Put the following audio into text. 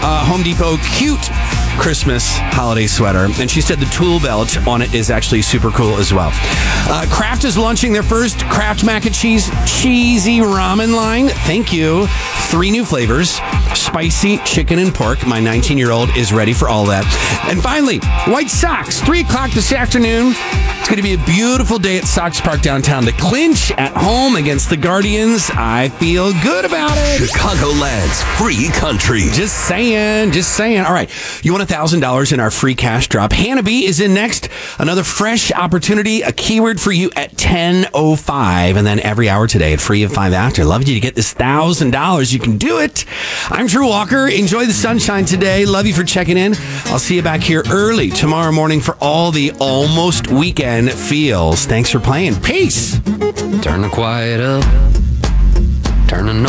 Home Depot cute Christmas holiday sweater. And she said the tool belt on it is actually super cool as well. Kraft is launching their first Kraft mac and cheese cheesy ramen line. Thank you. 3 new flavors, spicy, chicken, and pork. My 19-year-old is ready for all that. And finally, White Sox, 3 o'clock this afternoon. It's going to be a beautiful day at Sox Park downtown to clinch at home against the Guardians. I feel good about it. Chicagoland's free country. Just saying. All right. You want $1,000 in our free cash drop? Hannah B is in next. Another fresh opportunity, a keyword for you at 10:05. And then every hour today at Free of 5 After. Love you to get this $1,000. You can do it. I'm Drew Walker. Enjoy the sunshine today. Love you for checking in. I'll see you back here early tomorrow morning for all the almost weekend feels. Thanks for playing. Peace. Turn the quiet up. Turn the noise.